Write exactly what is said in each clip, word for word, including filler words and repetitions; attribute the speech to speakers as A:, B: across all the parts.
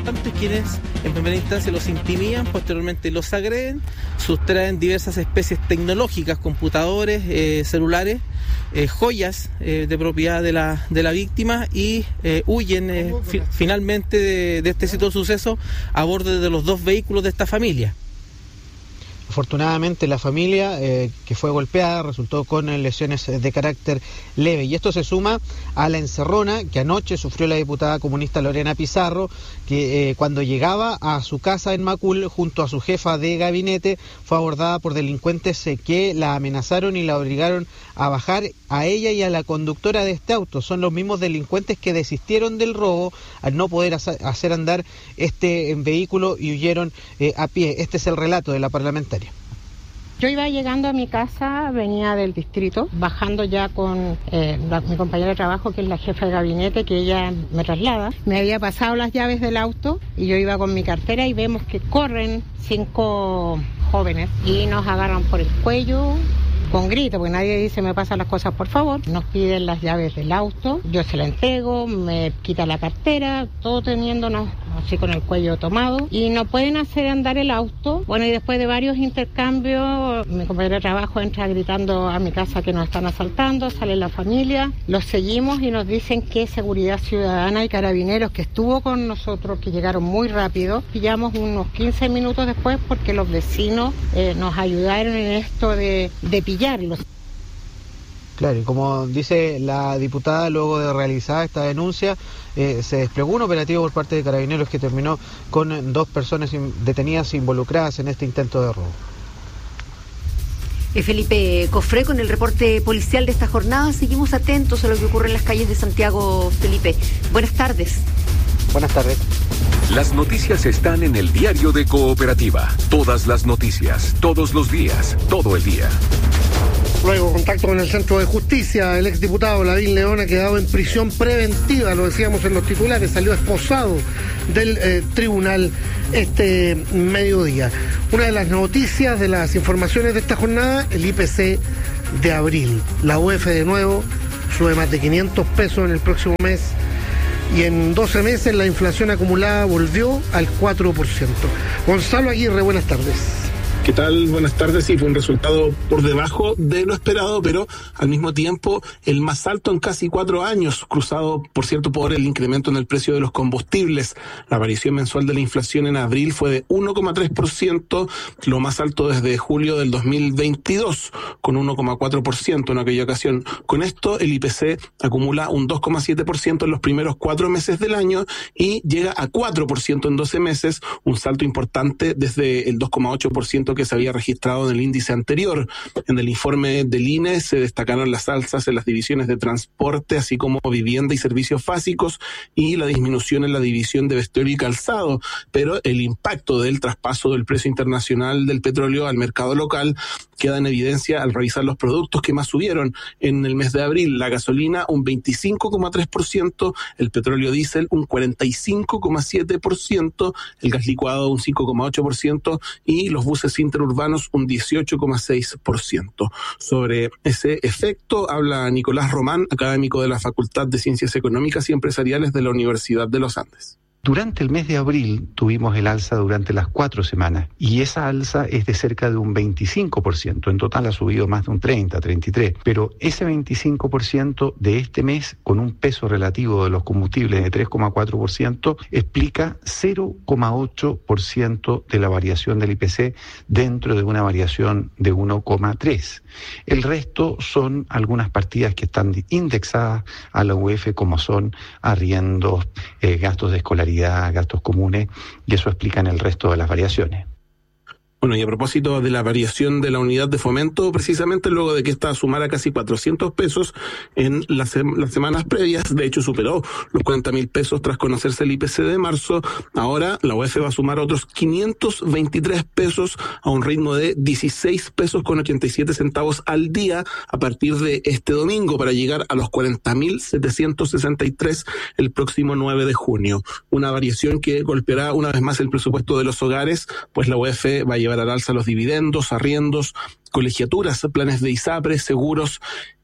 A: quienes en primera instancia los intimidan, posteriormente los agreden, sustraen diversas especies tecnológicas, computadores, eh, celulares, eh, joyas eh, de propiedad de la, de la víctima y eh, huyen eh, fi- finalmente de, de este sitio de suceso a bordo de los dos vehículos de esta familia.
B: Afortunadamente la familia eh, que fue golpeada resultó con eh, lesiones de carácter leve, y esto se suma a la encerrona que anoche sufrió la diputada comunista Lorena Pizarro, que eh, cuando llegaba a su casa en Macul junto a su jefa de gabinete fue abordada por delincuentes eh, que la amenazaron y la obligaron a bajar a ella y a la conductora de este auto. Son los mismos delincuentes que desistieron del robo al no poder hacer andar este vehículo y huyeron eh, a pie. Este es el relato de la parlamentaria.
C: Yo iba llegando a mi casa, venía del distrito, bajando ya con eh, la, mi compañera de trabajo, que es la jefa de gabinete, que ella me traslada. Me había pasado las llaves del auto y yo iba con mi cartera y vemos que corren cinco jóvenes y nos agarran por el cuello con grito, porque nadie dice me pasan las cosas por favor. Nos piden las llaves del auto, yo se la entrego, me quita la cartera, todo teniéndonos así con el cuello tomado, y no pueden hacer andar el auto. Bueno, y después de varios intercambios, mi compañero de trabajo entra gritando a mi casa que nos están asaltando, sale la familia, los seguimos y nos dicen que Seguridad Ciudadana y Carabineros, que estuvo con nosotros, que llegaron muy rápido, pillamos unos quince minutos después porque los vecinos eh, nos ayudaron en esto de, de pillarlos.
B: Claro, y como dice la diputada, luego de realizar esta denuncia, eh, se desplegó un operativo por parte de Carabineros que terminó con dos personas detenidas involucradas en este intento de robo.
D: Eh, Felipe Cofré con el reporte policial de esta jornada. Seguimos atentos a lo que ocurre en las calles de Santiago, Felipe. Buenas tardes.
B: Buenas tardes.
E: Las noticias están en el diario de Cooperativa. Todas las noticias, todos los días, todo el día.
F: Luego, contacto con el Centro de Justicia, el exdiputado Lavín León ha quedado en prisión preventiva, lo decíamos en los titulares, salió esposado del eh, tribunal este mediodía. Una de las noticias, de las informaciones de esta jornada, el I P C de abril. La U E F de nuevo sube más de quinientos pesos en el próximo mes y en doce meses la inflación acumulada volvió al cuatro por ciento. Gonzalo Aguirre, buenas tardes.
G: ¿Qué tal? Buenas tardes. Sí, fue un resultado por debajo de lo esperado, pero al mismo tiempo el más alto en casi cuatro años, cruzado, por cierto, por el incremento en el precio de los combustibles. La variación mensual de la inflación en abril fue de uno coma tres por ciento, lo más alto desde julio del dos mil veintidós, con uno coma cuatro por ciento en aquella ocasión. Con esto, el I P C acumula un dos coma siete por ciento en los primeros cuatro meses del año y llega a cuatro por ciento en doce meses, un salto importante desde el dos coma ocho por ciento que se había registrado en el índice anterior. En el informe del I N E se destacaron las alzas en las divisiones de transporte, así como vivienda y servicios básicos, y la disminución en la división de vestuario y calzado, pero el impacto del traspaso del precio internacional del petróleo al mercado local queda en evidencia al revisar los productos que más subieron en el mes de abril. La gasolina un veinticinco coma tres por ciento, el petróleo diésel un cuarenta y cinco coma siete por ciento, el gas licuado un cinco coma ocho por ciento y los buses interurbanos un dieciocho coma seis por ciento. Sobre ese efecto habla Nicolás Román, académico de la Facultad de Ciencias Económicas y Empresariales de la Universidad de los Andes.
H: Durante el mes de abril tuvimos el alza durante las cuatro semanas y esa alza es de cerca de un veinticinco por ciento. En total ha subido más de un treinta, treinta y tres. Pero ese veinticinco por ciento de este mes, con un peso relativo de los combustibles de tres coma cuatro por ciento, explica cero coma ocho por ciento de la variación del I P C dentro de una variación de uno coma tres. El resto son algunas partidas que están indexadas a la U E F, como son arriendos, eh, gastos de escolaridad, gastos comunes, y eso explica en el resto de las variaciones.
G: Bueno, y a propósito de la variación de la unidad de fomento, precisamente luego de que esta sumara casi cuatrocientos pesos en las, las semanas previas, de hecho superó los cuarenta mil pesos tras conocerse el I P C de marzo, ahora la U E F va a sumar otros quinientos veintitrés pesos a un ritmo de dieciséis pesos con ochenta y siete centavos al día a partir de este domingo, para llegar a los cuarenta mil setecientos sesenta y tres el próximo nueve de junio. Una variación que golpeará una vez más el presupuesto de los hogares, pues la U E F va a llevar al alza los dividendos, arriendos, colegiaturas, planes de ISAPRE, seguros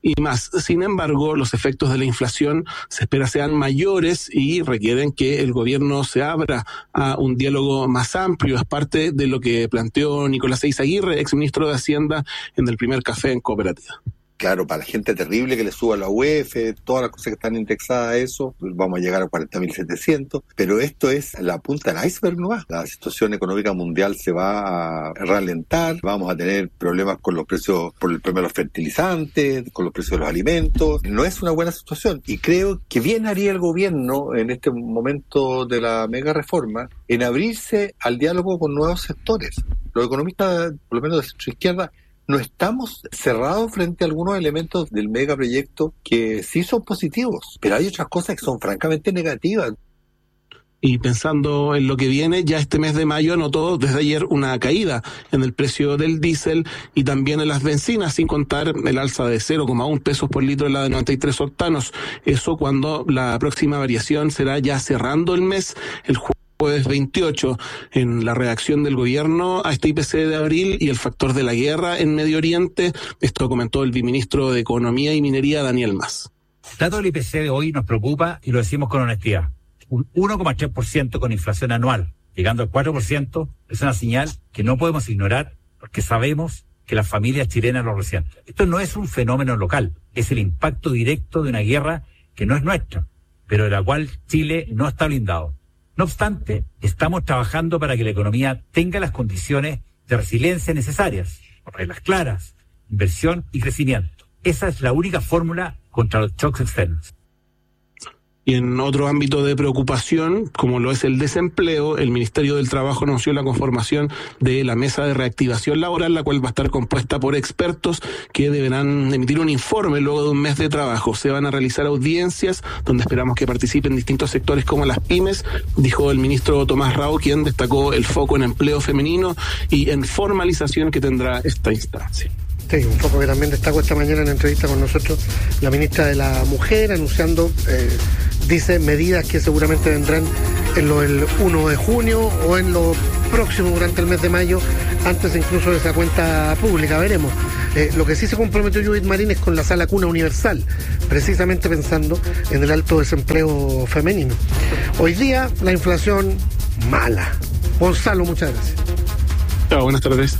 G: y más. Sin embargo, los efectos de la inflación se espera sean mayores y requieren que el gobierno se abra a un diálogo más amplio. Es parte de lo que planteó Nicolás Eizaguirre, exministro de Hacienda, en el primer café en Cooperativa.
I: Claro, para la gente terrible que le suba la U E F, todas las cosas que están indexadas a eso, vamos a llegar a cuarenta mil setecientos, pero esto es la punta del iceberg, ¿no? La situación económica mundial se va a ralentar, vamos a tener problemas con los precios, por el problema de los fertilizantes, con los precios de los alimentos. No es una buena situación y creo que bien haría el gobierno en este momento de la mega reforma en abrirse al diálogo con nuevos sectores. Los economistas, por lo menos de centro izquierda, no estamos cerrados frente a algunos elementos del megaproyecto que sí son positivos, pero hay otras cosas que son francamente negativas.
G: Y pensando en lo que viene, ya este mes de mayo anotó desde ayer una caída en el precio del diésel y también en las bencinas, sin contar el alza de cero coma uno pesos por litro en la de noventa y tres octanos. Eso cuando la próxima variación será ya cerrando el mes, el jueves. Jueves veintiocho, en la reacción del gobierno a este I P C de abril y el factor de la guerra en Medio Oriente. Esto comentó el viceministro de Economía y Minería, Daniel Mas.
J: El dato del I P C de hoy nos preocupa y lo decimos con honestidad. Un uno coma tres por ciento con inflación anual, llegando al cuatro por ciento, es una señal que no podemos ignorar porque sabemos que las familias chilenas lo resienten. Esto no es un fenómeno local, es el impacto directo de una guerra que no es nuestra, pero de la cual Chile no está blindado. No obstante, estamos trabajando para que la economía tenga las condiciones de resiliencia necesarias, con reglas claras, inversión y crecimiento. Esa es la única fórmula contra los shocks externos.
G: Y en otro ámbito de preocupación, como lo es el desempleo, el Ministerio del Trabajo anunció la conformación de la Mesa de Reactivación Laboral, la cual va a estar compuesta por expertos que deberán emitir un informe luego de un mes de trabajo. Se van a realizar audiencias donde esperamos que participen distintos sectores como las pymes, dijo el ministro Tomás Rao, quien destacó el foco en empleo femenino y en formalización que tendrá esta instancia.
F: Sí, un foco que también destacó esta mañana en la entrevista con nosotros la ministra de la Mujer, anunciando, eh, dice, medidas que seguramente vendrán en lo del uno de junio o en lo próximo durante el mes de mayo, antes incluso de esa cuenta pública, veremos. Eh, lo que sí se comprometió Judith Marín es con la sala cuna universal, precisamente pensando en el alto desempleo femenino. Hoy día la inflación mala. Gonzalo, muchas gracias.
G: Chao, buenas tardes.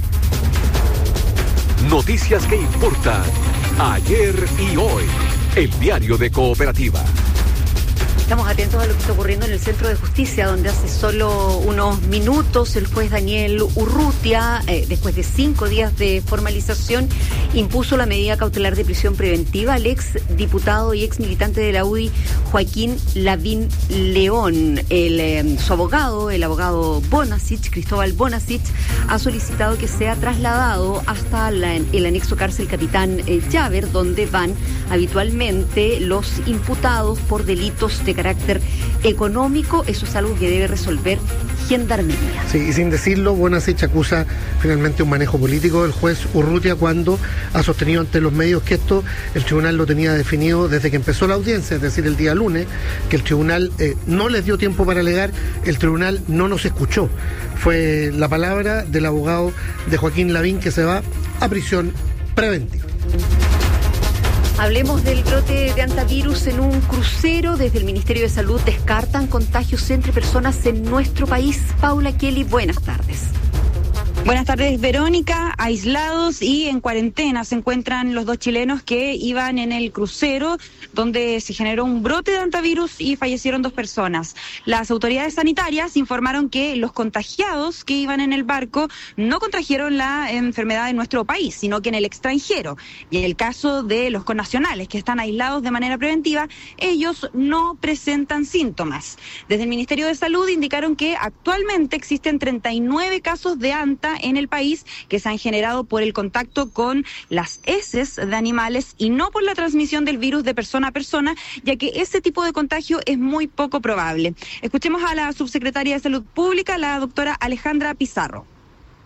E: Noticias que importan ayer y hoy. El diario de Cooperativa.
D: Estamos atentos a lo que está ocurriendo en el Centro de Justicia, donde hace solo unos minutos el juez Daniel Urrutia, eh, después de cinco días de formalización, impuso la medida cautelar de prisión preventiva al ex diputado y ex militante de la U D I, Joaquín Lavín León. El, eh, su abogado, el abogado Bonasich, Cristóbal Bonasich, ha solicitado que sea trasladado hasta la, el anexo cárcel Capitán eh, Llaver, donde van habitualmente los imputados por delitos de carácter económico. Eso es algo que debe resolver Gendarmería.
F: Sí, y sin decirlo, Bonasich acusa finalmente un manejo político del juez Urrutia cuando ha sostenido ante los medios que esto el tribunal lo tenía definido desde que empezó la audiencia, es decir, el día lunes, que el tribunal eh, no les dio tiempo para alegar, el tribunal no nos escuchó. Fue la palabra del abogado de Joaquín Lavín, que se va a prisión preventiva.
D: Hablemos del brote de hantavirus en un crucero. Desde el Ministerio de Salud descartan contagios entre personas en nuestro país. Paula Kelly, buenas tardes.
K: Buenas tardes, Verónica. Aislados y en cuarentena se encuentran los dos chilenos que iban en el crucero donde se generó un brote de hantavirus y fallecieron dos personas. Las autoridades sanitarias informaron que los contagiados que iban en el barco no contrajeron la enfermedad en nuestro país, sino que en el extranjero. Y en el caso de los connacionales que están aislados de manera preventiva, ellos no presentan síntomas. Desde el Ministerio de Salud indicaron que actualmente existen treinta y nueve casos de hanta en el país que se han generado por el contacto con las heces de animales y no por la transmisión del virus de persona a persona, ya que ese tipo de contagio es muy poco probable. Escuchemos a la subsecretaria de Salud Pública, la doctora Alejandra Pizarro.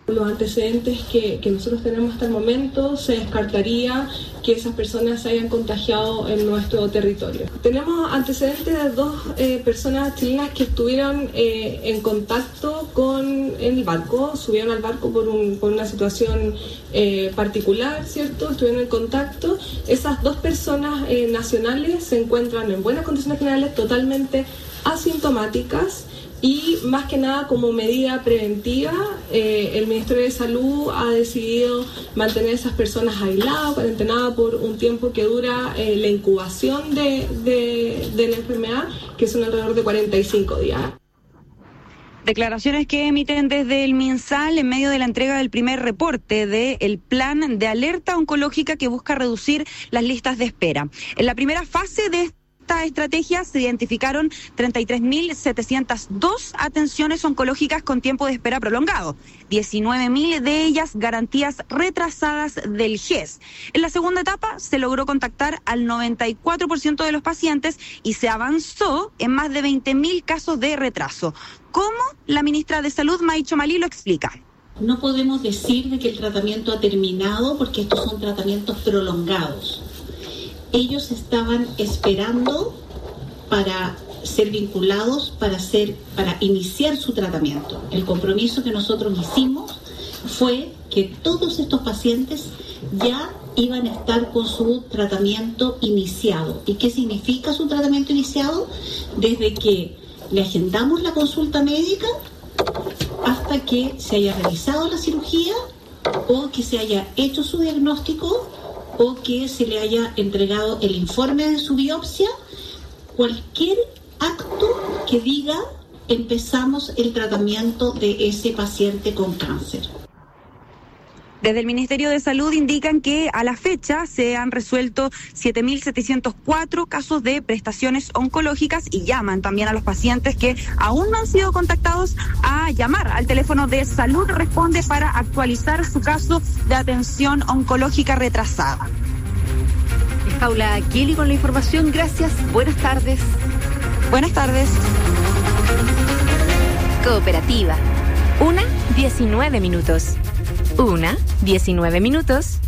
L: Los antecedentes que, que nosotros tenemos hasta el momento, se descartaría que esas personas se hayan contagiado en nuestro territorio. Tenemos antecedentes de dos eh, personas chilenas que estuvieron eh, en contacto con el barco, subieron al barco por, un, por una situación eh, particular, ¿cierto? Estuvieron en contacto. Esas dos personas eh, nacionales se encuentran en buenas condiciones generales, totalmente asintomáticas. Y más que nada como medida preventiva, eh, el Ministerio de Salud ha decidido mantener a esas personas aisladas, cuarentenadas por un tiempo que dura eh, la incubación de, de, de la enfermedad, que son alrededor de cuarenta y cinco días.
K: Declaraciones que emiten desde el MinSal en medio de la entrega del primer reporte del plan de alerta oncológica que busca reducir las listas de espera. En la primera fase de esta estrategia se identificaron treinta y tres mil setecientas dos atenciones oncológicas con tiempo de espera prolongado, diecinueve mil de ellas garantías retrasadas del G E S. En la segunda etapa se logró contactar al noventa y cuatro por ciento de los pacientes y se avanzó en más de veinte mil casos de retraso. ¿Cómo? La ministra de Salud, May Chomalí, lo explica.
M: No podemos decir de que el tratamiento ha terminado porque estos son tratamientos prolongados. Ellos estaban esperando para ser vinculados, para, hacer, para iniciar su tratamiento. El compromiso que nosotros hicimos fue que todos estos pacientes ya iban a estar con su tratamiento iniciado. ¿Y qué significa su tratamiento iniciado? Desde que le agendamos la consulta médica hasta que se haya realizado la cirugía o que se haya hecho su diagnóstico o que se le haya entregado el informe de su biopsia, cualquier acto que diga empezamos el tratamiento de ese paciente con cáncer.
K: Desde el Ministerio de Salud indican que a la fecha se han resuelto siete mil setecientos cuatro casos de prestaciones oncológicas y llaman también a los pacientes que aún no han sido contactados a llamar al teléfono de Salud Responde para actualizar su caso de atención oncológica retrasada.
D: Paula Kelly con la información. Gracias. Buenas tardes.
K: Buenas tardes.
N: Cooperativa. Una, diecinueve minutos. Una, diecinueve minutos.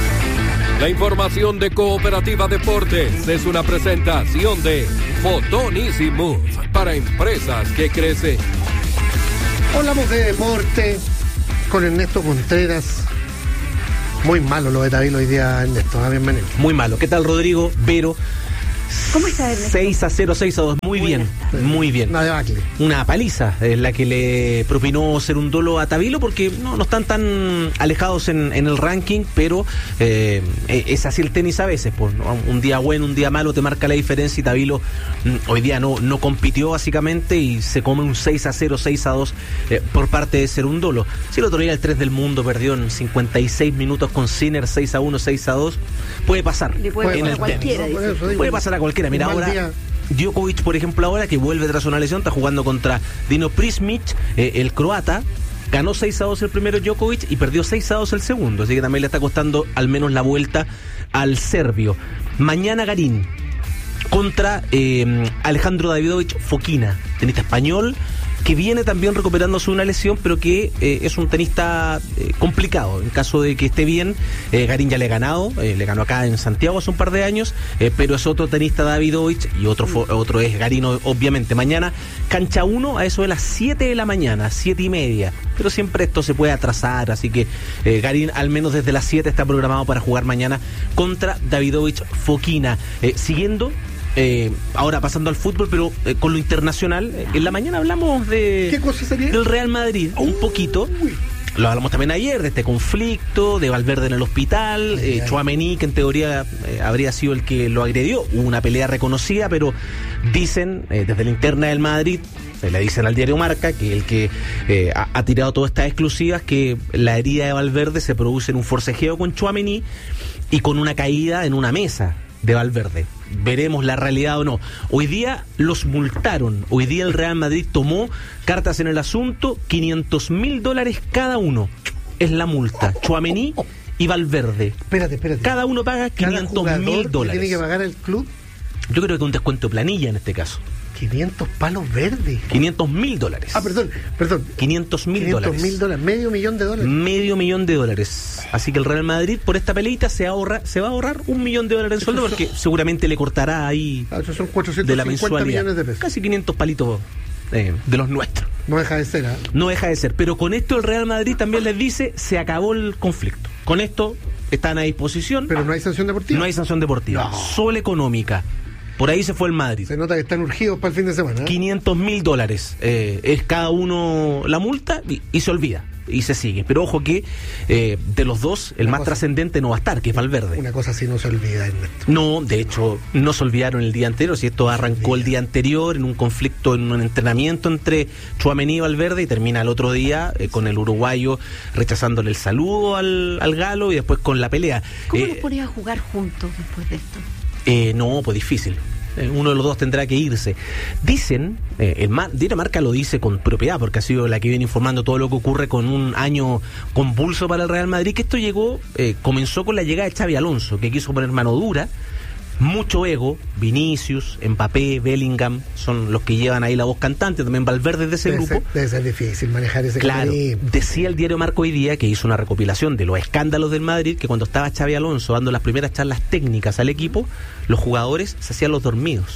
E: La información de Cooperativa Deportes es una presentación de Fotón Easy Move para empresas que crecen.
F: Hablamos de deporte con Ernesto Contreras. Muy malo lo de David hoy día, Ernesto. Bienvenido.
O: Muy malo. ¿Qué tal, Rodrigo? Vero.
D: ¿Cómo está, Ernesto?
O: seis a cero, seis a dos. Muy bien, muy bien.
F: Una debacle.
O: Una paliza es la que le propinó ser un dolo a Tabilo, porque no, no están tan alejados en, en el ranking, pero eh, es así el tenis a veces. Pues, ¿no? Un día bueno, un día malo te marca la diferencia y Tabilo mm, hoy día no, no compitió básicamente y se come un seis a cero, seis a dos eh, por parte de ser un dolo. Si el otro día el tres del mundo perdió en cincuenta y seis minutos con Sinner, seis a uno, seis a dos, puede pasar.
D: Le puede
O: en
D: pasar
O: el
D: a cualquiera.
O: tenis. No, puede pasar a cualquiera. Mira, ahora Djokovic, por ejemplo, ahora que vuelve tras una lesión, está jugando contra Dino Prismic, eh, el croata. Ganó seis a dos el primero Djokovic y perdió seis a dos el segundo, así que también le está costando al menos la vuelta al serbio. Mañana Garín contra eh, Alejandro Davidovich Fokina, tenista español, que viene también recuperándose una lesión, pero que eh, es un tenista eh, complicado. En caso de que esté bien, eh, Garín ya le ha ganado, eh, le ganó acá en Santiago hace un par de años, eh, pero es otro tenista Davidovich y otro otro es Garín, obviamente. Mañana, cancha uno, a eso de las siete de la mañana, siete y media, pero siempre esto se puede atrasar, así que eh, Garín al menos desde las siete está programado para jugar mañana contra Davidovich Fokina. Eh, siguiendo... Eh, ahora pasando al fútbol, pero eh, con lo internacional, eh, en la mañana hablamos de
F: ¿Qué cosa sería?
O: del Real Madrid, uh, un poquito. Uy. Lo hablamos también ayer, de este conflicto, de Valverde en el hospital, eh, Tchouaméni, que en teoría eh, habría sido el que lo agredió. Hubo una pelea reconocida, pero dicen eh, desde la interna del Madrid, se le dicen al diario Marca, que el que eh, ha, ha tirado todas estas exclusivas, que la herida de Valverde se produce en un forcejeo con Tchouaméni y con una caída en una mesa de Valverde. Veremos la realidad o no. Hoy día los multaron. Hoy día el Real Madrid tomó cartas en el asunto, quinientos mil dólares cada uno. Es la multa. Tchouaméni y Valverde.
F: Espérate, espérate.
O: Cada uno paga quinientos mil dólares.
F: ¿Tiene que pagar el club?
O: Yo creo que un descuento de planilla en este caso.
F: quinientos palos verdes.
O: quinientos mil dólares.
F: Ah, perdón, perdón.
O: quinientos mil dólares.
F: quinientos mil dólares, medio millón de dólares.
O: Medio millón de dólares. Así que el Real Madrid, por esta peleita, se ahorra, se va a ahorrar un millón de dólares en sueldo, porque seguramente le cortará ahí
F: ah, esos son cuatrocientos
O: de la
F: cincuenta
O: mensualidad.
F: Millones de pesos.
O: Casi quinientos palitos eh, de los nuestros.
F: No deja de ser, ¿eh?
O: No deja de ser. Pero con esto el Real Madrid también les dice, se acabó el conflicto. Con esto están a disposición.
F: Pero no hay sanción deportiva.
O: No hay sanción deportiva.
F: No.
O: Solo económica. Por ahí se fue el Madrid.
F: Se nota que están urgidos para el fin de semana, ¿eh?
O: quinientos mil dólares eh, es cada uno la multa y, y se olvida. Y se sigue. Pero ojo que eh, de los dos, el
F: Una
O: más
F: cosa-
O: trascendente no va a estar, que es Valverde.
F: Una cosa así no se olvida, Ernesto.
O: No, de hecho, no se olvidaron el día anterior. Si esto arrancó el día anterior en un conflicto, en un entrenamiento entre Tchouaméni y Valverde, y termina el otro día eh, con el uruguayo rechazándole el saludo al, al galo y después con la pelea.
D: ¿Cómo
O: Eh,
D: los pones a jugar juntos después de esto?
O: eh, no, pues difícil. Eh, Uno de los dos tendrá que irse. Dicen, eh, el Ma- Dinamarca lo dice con propiedad, porque ha sido la que viene informando todo lo que ocurre con un año convulso para el Real Madrid, que esto llegó, eh, comenzó con la llegada de Xabi Alonso, que quiso poner mano dura, mucho ego. Vinicius, Mbappé, Bellingham son los que llevan ahí la voz cantante, también Valverde de ese
F: Debe
O: grupo.
F: ser, debe ser difícil manejar ese
O: Claro,
F: camarín.
O: decía el diario Marco hoy día, que hizo una recopilación de los escándalos del Madrid, que cuando estaba Xabi Alonso dando las primeras charlas técnicas al equipo, los jugadores se hacían los dormidos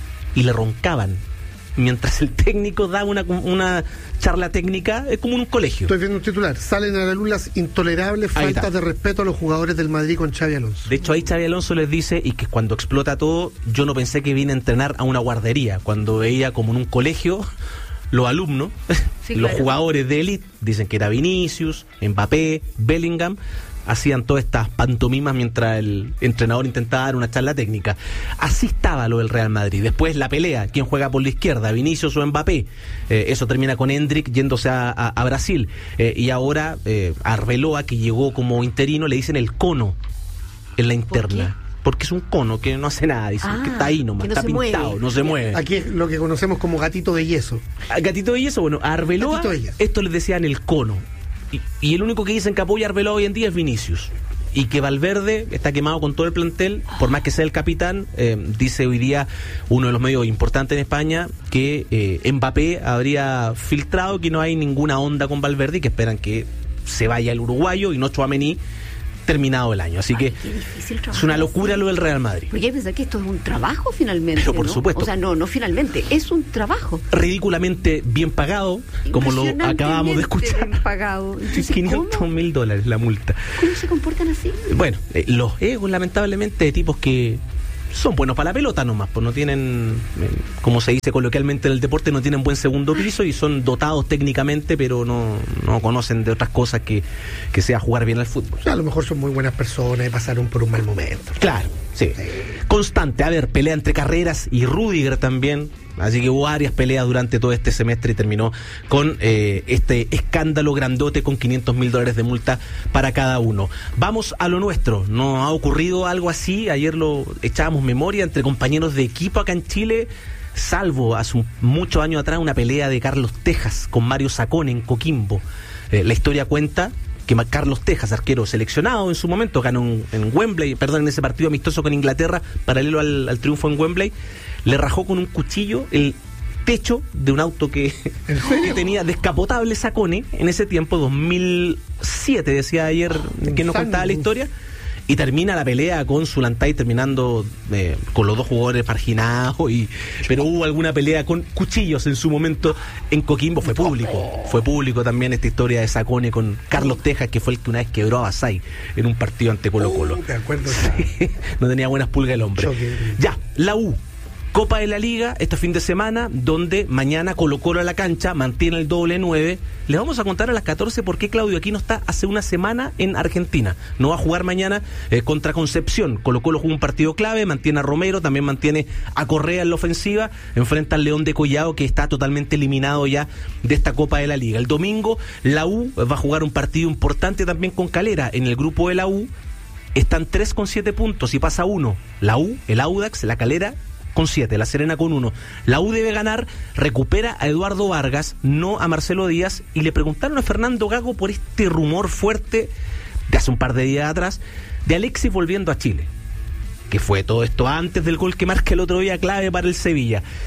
O: y le roncaban mientras el técnico daba una, una charla técnica. Es como un colegio.
F: Estoy viendo un titular. Salen a la luz las intolerables
O: Ahí
F: faltas
O: está.
F: de respeto a los jugadores del Madrid con Xabi Alonso.
O: De hecho, ahí Xabi Alonso les dice, y que cuando explota todo, yo no pensé que vine a entrenar a una guardería, cuando veía como en un colegio los alumnos,
D: Sí,
O: los
D: claro.
O: jugadores de élite, dicen que era Vinicius, Mbappé, Bellingham, hacían todas estas pantomimas mientras el entrenador intentaba dar una charla técnica. Así estaba lo del Real Madrid. Después la pelea, quién juega por la izquierda, Vinicius o Mbappé. Eh, eso termina con Hendrik yéndose a, a, a Brasil. Eh, y ahora eh, a Arbeloa, que llegó como interino, le dicen el cono en la interna. Porque es un cono que no hace nada, dicen,
D: Ah,
O: que está ahí nomás,
D: que no
O: está
D: se
O: pintado,
D: mueve.
O: no se mueve.
F: Aquí es lo que conocemos como gatito de yeso.
O: A Gatito de Yeso, bueno, a Arbeloa,
F: Gatito de Yeso.
O: esto les decían el cono. Y, y el único que dicen que apoya a Arbeloa hoy en día es Vinicius. Y que Valverde está quemado con todo el plantel, por más que sea el capitán. Eh, dice hoy día uno de los medios importantes en España que eh, Mbappé habría filtrado que no hay ninguna onda con Valverde y que esperan que se vaya el uruguayo y no Tchouaméni terminado el año. Así que
D: Qué difícil trabajar
O: es una locura
D: así.
O: lo del Real Madrid.
D: Porque hay que pensar que esto es un trabajo finalmente.
O: Pero por
D: ¿no?
O: supuesto.
D: O sea, no, no finalmente, es un trabajo.
O: Ridículamente bien pagado, como lo acabamos de escuchar.
D: Bien pagado. Entonces,
O: quinientos mil dólares la multa.
D: ¿Cómo se comportan así?
O: Bueno, eh, los egos, lamentablemente, de tipos que son buenos para la pelota nomás, pues no tienen, eh, como se dice coloquialmente en el deporte, no tienen buen segundo piso y son dotados técnicamente, pero no, no conocen de otras cosas que, que sea jugar bien al fútbol.
F: O sea, a lo mejor son muy buenas personas y pasaron por un mal momento.
O: Claro, sí. Constante, a ver, pelea entre Carreras y Rüdiger también. Así que hubo varias peleas durante todo este semestre y terminó con eh, este escándalo grandote con quinientos mil dólares de multa para cada uno. Vamos a lo nuestro. ¿No ha ocurrido algo así? Ayer lo echábamos memoria entre compañeros de equipo acá en Chile, salvo hace un, muchos años atrás una pelea de Carlos Tejas con Mario Sacone en Coquimbo. Eh, la historia cuenta que Carlos Tejas, arquero seleccionado en su momento, ganó en, en Wembley, perdón, en ese partido amistoso con Inglaterra, paralelo al, al triunfo en Wembley, le rajó con un cuchillo el techo de un auto que, que tenía descapotable Sacone en ese tiempo, dos mil siete, decía ayer que nos contaba la historia. Y termina la pelea con Zulantay terminando eh, con los dos jugadores marginados, y, pero hubo alguna pelea con cuchillos en su momento en Coquimbo. Fue público, fue público también esta historia de Sacone con Carlos Tejas, que fue el que una vez quebró a Basay en un partido ante Colo Colo.
F: Uh, te acuerdo.
O: Sí, no tenía buenas pulgas el hombre.
F: Choque.
O: Ya, la U. Copa de la Liga, este fin de semana, donde mañana Colo Colo a la cancha, mantiene el doble nueve. Les vamos a contar a las catorce por qué Claudio Aquino está hace una semana en Argentina. No va a jugar mañana eh, contra Concepción. Colo Colo juega un partido clave, mantiene a Romero, también mantiene a Correa en la ofensiva, enfrenta al León de Collado, que está totalmente eliminado ya de esta Copa de la Liga. El domingo la U va a jugar un partido importante también con Calera. En el grupo de la U están tres con siete puntos y pasa uno. La U, el Audax, la Calera con siete, La Serena con uno. La U debe ganar, recupera a Eduardo Vargas, no a Marcelo Díaz, y le preguntaron a Fernando Gago por este rumor fuerte de hace un par de días atrás de Alexis volviendo a Chile, que fue todo esto antes del gol que marca el otro día clave para el Sevilla.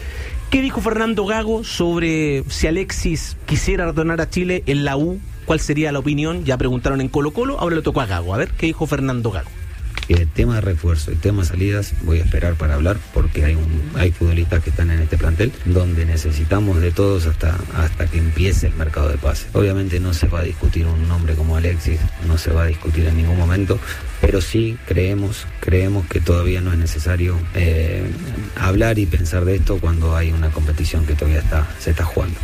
O: ¿Qué dijo Fernando Gago sobre si Alexis quisiera retornar a Chile en la U? ¿Cuál sería la opinión? Ya preguntaron en Colo Colo, ahora le tocó a Gago. A ver, ¿qué dijo Fernando Gago?
P: El tema de refuerzo y tema de salidas voy a esperar para hablar porque hay un, hay futbolistas que están en este plantel donde necesitamos de todos hasta, hasta que empiece el mercado de pases. Obviamente no se va a discutir un nombre como Alexis, no se va a discutir en ningún momento, pero sí creemos, creemos que todavía no es necesario eh, hablar y pensar de esto cuando hay una competición que todavía está, se está jugando.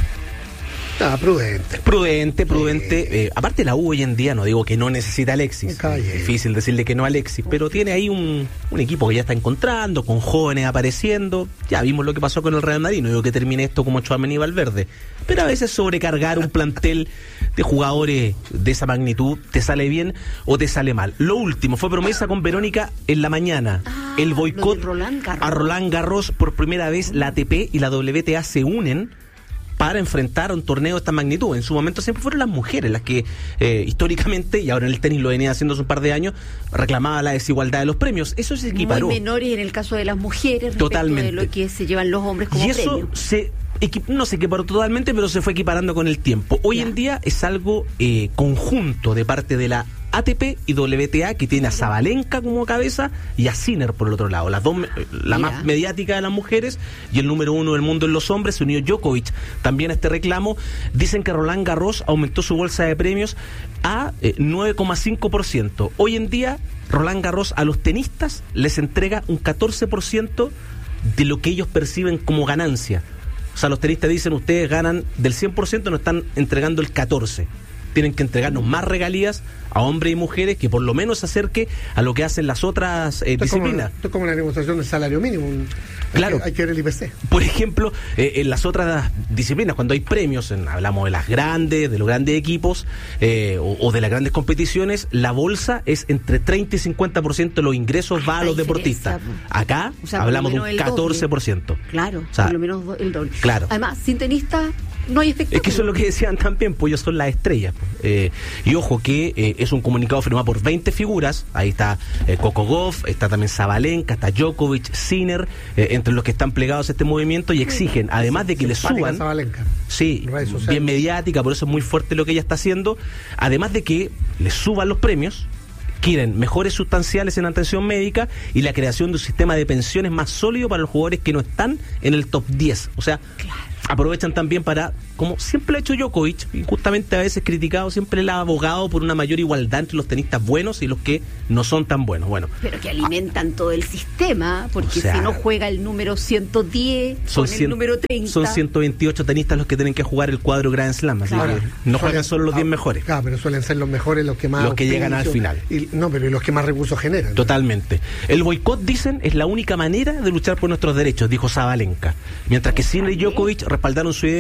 F: Ah, prudente.
O: Prudente, prudente. Eh, aparte la U hoy en día, no digo que no necesita a Alexis. Es difícil decirle que no a Alexis, pero tiene ahí un, un equipo que ya está encontrando, con jóvenes apareciendo. Ya vimos lo que pasó con el Real Madrid. No digo que termine esto como Tchouaméni y Valverde, pero a veces sobrecargar un plantel de jugadores de esa magnitud te sale bien o te sale mal. Lo último, fue promesa con Verónica en la mañana.
D: Ah,
O: el boicot
D: Roland
O: a Roland Garros. Por primera vez la A T P y la W T A se unen para enfrentar a un torneo de esta magnitud. En su momento siempre fueron las mujeres las que eh, históricamente, y ahora en el tenis lo venía haciendo hace un par de años, reclamaba la desigualdad de los premios. Eso se equiparó.
D: Muy menores en el caso de las mujeres respecto
O: totalmente
D: de lo que se llevan los hombres como
O: y eso
D: premio.
O: se equip- no se equiparó totalmente, pero se fue equiparando con el tiempo. Hoy ya. en día es algo eh, conjunto de parte de la A T P y W T A, que tiene a Sabalenka como cabeza y a Sinner por el otro lado, las dos, la Mira. más mediática de las mujeres y el número uno del mundo en los hombres. Se unió Djokovic también a este reclamo. Dicen que Roland Garros aumentó su bolsa de premios a eh, nueve coma cinco por ciento. Hoy en día Roland Garros a los tenistas les entrega un catorce por ciento de lo que ellos perciben como ganancia. O sea, los tenistas dicen, ustedes ganan del cien por ciento, nos están entregando el catorce por ciento. Tienen que entregarnos más regalías a hombres y mujeres que por lo menos se acerque a lo que hacen las otras eh,
F: esto
O: disciplinas.
F: Como, esto es como la negociación del salario mínimo.
O: Claro.
F: Hay que, hay que ver el I P C.
O: Por ejemplo, eh, en las otras disciplinas, cuando hay premios, en, hablamos de las grandes, de los grandes equipos eh, o, o de las grandes competiciones, la bolsa es entre treinta y cincuenta por ciento de los ingresos va a los deportistas. Acá o sea, hablamos de un catorce por ciento.
D: Claro,
O: o sea,
D: por lo menos el doble.
O: Claro.
D: Además, sin tenistas no hay espectáculo.
O: Es que eso es lo que decían también, pues ellos son las estrellas. Eh, y ojo que eh, es un comunicado firmado por veinte figuras. Ahí está eh, Coco Gauff, está también Sabalenka, está Djokovic, Sinner, eh, entre los que están plegados a este movimiento y exigen, además de que le suban,
F: Sabalenka.
O: Sí, bien mediática, por eso es muy fuerte lo que ella está haciendo, además de que le suban los premios, quieren mejores sustanciales en atención médica y la creación de un sistema de pensiones más sólido para los jugadores que no están en el top diez. O sea, claro. Aprovechan también para, como siempre ha hecho Djokovic, y justamente a veces criticado, siempre el abogado por una mayor igualdad entre los tenistas buenos y los que no son tan buenos. Bueno,
D: pero que alimentan ah, todo el sistema, porque o sea, si no juega el número ciento diez
O: son
D: con
O: cien,
D: el número treinta.
O: Son ciento veintiocho tenistas los que tienen que jugar el cuadro Grand Slam, así claro. que no suelen, juegan solo los diez mejores.
F: Claro, pero suelen ser los mejores los que más...
O: Los que llegan al final.
F: Y, no, pero los que más recursos generan.
O: Totalmente. El boicot, dicen, es la única manera de luchar por nuestros derechos, dijo Sabalenka. Mientras que Sinner y Djokovic respaldaron su idea